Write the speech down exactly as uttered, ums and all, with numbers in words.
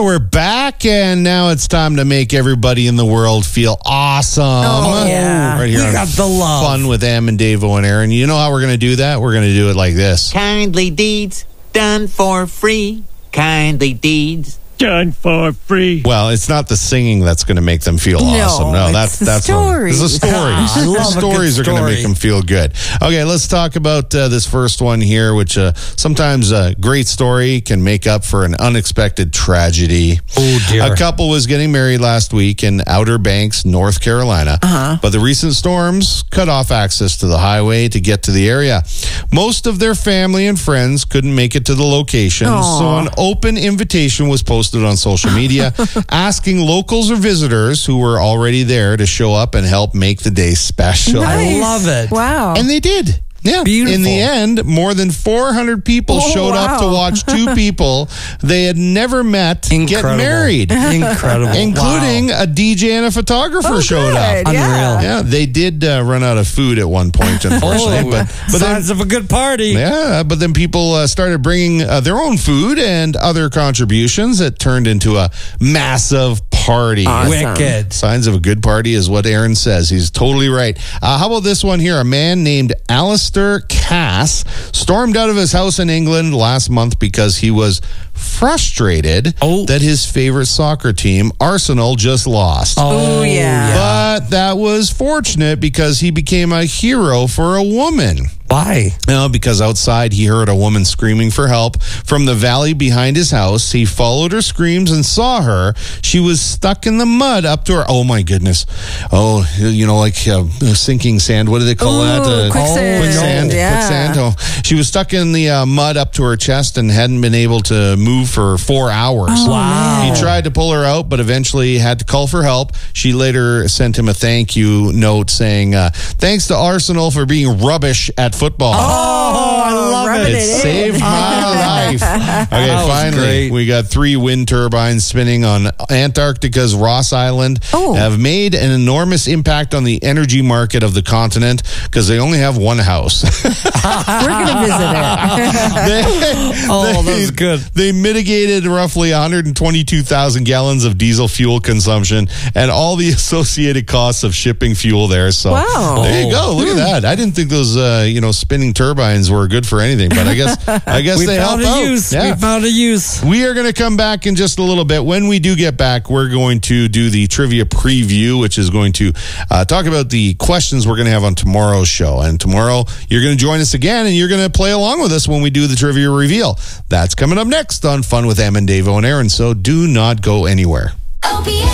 we're back, and now it's time to make everybody in the world feel awesome. Oh, yeah. Right here We on got the love. Fun with Em and Davo and Aaron. You know how we're going to do that? We're going to do it like this. Kindly deeds done for free. Kindly deeds done for free. Well, it's not the singing that's going to make them feel No, awesome. No, it's that's the that's stories. It's the stories. I the love a good stories are going to story. make them feel good. Okay, let's talk about uh, this first one here, which uh, sometimes a great story can make up for an unexpected tragedy. Oh, dear. A couple was getting married last week in Outer Banks, North Carolina, Uh-huh. but the recent storms cut off access to the highway to get to the area. Most of their family and friends couldn't make it to the location, Aw. so an open invitation was posted on social media asking locals or visitors who were already there to show up and help make the day special. Nice. love it. Wow. And they did. Yeah. Beautiful. In the end, more than four hundred people Oh, showed up to wow. watch two people they had never met get Incredible. married, Incredible. including Wow. a D J and a photographer Oh, showed up. good. Yeah. Unreal. Yeah, they did uh, run out of food at one point, unfortunately. Oh, but but then, signs of a good party. yeah, but then people uh, started bringing uh, their own food and other contributions. It turned into a massive party. Awesome. Wicked. Signs of a good party is what Aaron says. He's totally right. Uh, how about this one here? A man named Alistair Cass stormed out of his house in England last month because he was frustrated Oh. that his favorite soccer team, Arsenal, just lost. Oh, yeah. But that was fortunate because he became a hero for a woman. Why? No, because outside he heard a woman screaming for help from the valley behind his house. He followed her screams and saw her. She was stuck in the mud up to her. Oh, my goodness. Oh, you know, like uh, sinking sand. What do they call Ooh, that? Uh, quicksand. Quicksand. Yeah. Quicksand. Oh, she was stuck in the uh, mud up to her chest and hadn't been able to move for four hours. Oh, Wow. He tried to pull her out, but eventually had to call for help. She later sent him a thank you note saying, uh, thanks to Arsenal for being rubbish at football. Oh, I love rubbing it. It in. saved my life. Okay, That was finally, great. we got three wind turbines spinning on Antarctica's Ross Island. Oh. Have made an enormous impact on the energy market of the continent because they only have one house. We're going to visit it. they, Oh, they- that's good. They mitigated roughly one hundred twenty-two thousand gallons of diesel fuel consumption and all the associated costs of shipping fuel there. So Wow. there you go. Look at that. I didn't think those, uh, you know, spinning turbines were good for anything, but I guess I guess We they found help a out. use. Yeah. We found a use. We are going to come back in just a little bit. When we do get back, we're going to do the trivia preview, which is going to uh, talk about the questions we're going to have on tomorrow's show. And tomorrow, you're going to join us again, and you're going to play along with us when we do the trivia reveal. That's coming up next on Fun with Em and Davo and Aaron, so do not go anywhere. O P M